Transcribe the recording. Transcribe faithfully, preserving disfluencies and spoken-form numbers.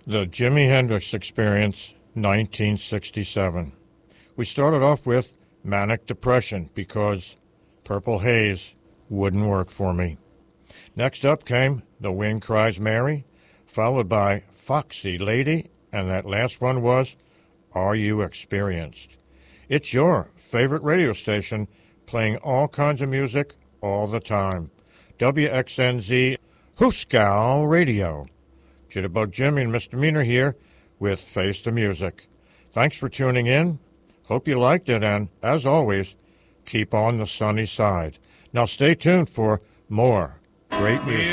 The Jimi Hendrix Experience, nineteen sixty-seven. We started off with Manic Depression because Purple Haze wouldn't work for me. Next up came The Wind Cries Mary, followed by Foxy Lady, and that last one was Are You Experienced? It's your favorite radio station playing all kinds of music all the time. W X N Z Hooskow Radio. Jitterbug Jimmy and Misdemeanor here with Face the Music. Thanks for tuning in. Hope you liked it, and as always, keep on the sunny side. Now stay tuned for more great music.